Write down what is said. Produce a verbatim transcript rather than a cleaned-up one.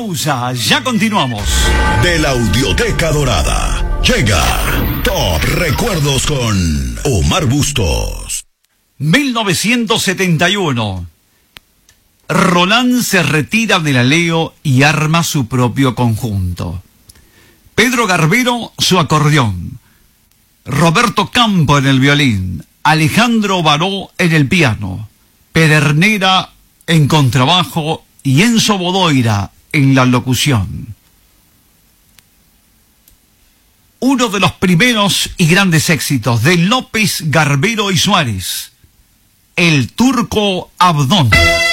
pausa, ya continuamos. De la Audioteca Dorada llega Top Recuerdos con Omar Bustos. mil novecientos setenta y uno. Roland se retira de la Leo y arma su propio conjunto. Pedro Garbero, su acordeón. Roberto Campo en el violín. Alejandro Baró en el piano. Pedernera en contrabajo y Enzo Bodoira en la locución. Uno de los primeros y grandes éxitos de López, Garbero y Suárez, El Turco Abdón.